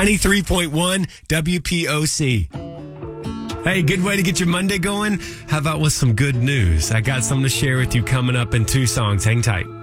93.1 WPOC. Hey, good way to get your Monday going? How about with some good news? I got something to share with you coming up in 2 songs. Hang tight.